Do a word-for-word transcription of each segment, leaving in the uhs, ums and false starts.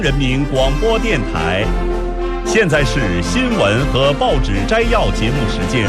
人民广播电台，现在是新闻和报纸摘要节目时间。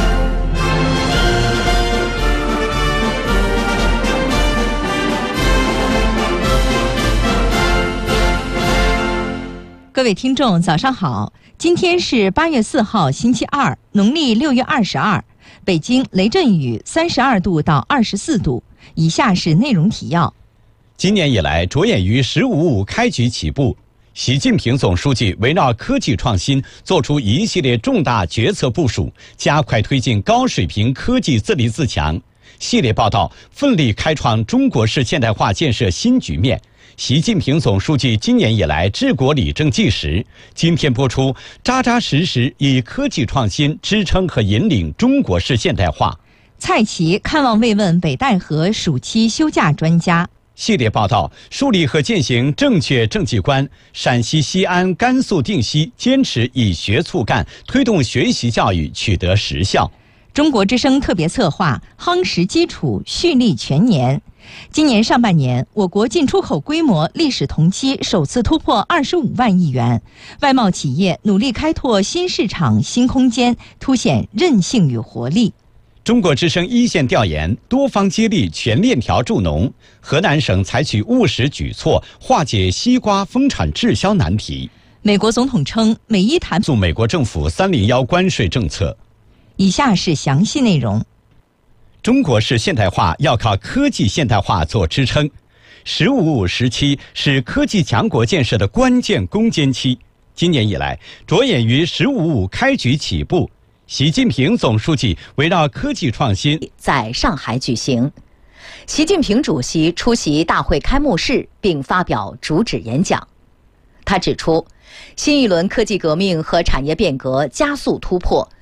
各位听众，早上好！今天是八月四号，星期二，农历六月二十二。北京雷阵雨，三十二度到二十四度。以下是内容提要。 今年以来，着眼于“十五五”开局起步，习近平总书记围绕科技创新作出一系列重大决策部署，加快推进高水平科技自立自强。系列报道奋力开创中国式现代化建设新局面。习近平总书记今年以来治国理政纪实。今天播出，扎扎实实以科技创新支撑和引领中国式现代化。 蔡奇看望慰问北戴河暑期休假专家。 系列报道树立和践行正确政绩观。陕西西安、甘肃定西坚持以学促干，推动学习教育取得实效。 中国之声特别策划夯实基础，蓄力全年。今年上半年，我国进出口规模历史同期首次突破二十五万亿元，外贸企业努力开拓新市场、新空间，凸显韧性与活力。 中国之声一线调研，多方接力，全链条助农。河南省采取务实举措，化解西瓜丰产滞销难题。 美国总统称，美伊谈诉美国政府三零一关税政策。 以下是详细内容。 中国式现代化要靠科技现代化做支撑。十五五时期是科技强国建设的关键攻坚期。今年以来，着眼于“十五五”开局起步。习近平总书记围绕科技创新在上海举行。习近平主席出席大会开幕式并发表主旨演讲。他指出，新一轮科技革命和产业变革加速突破，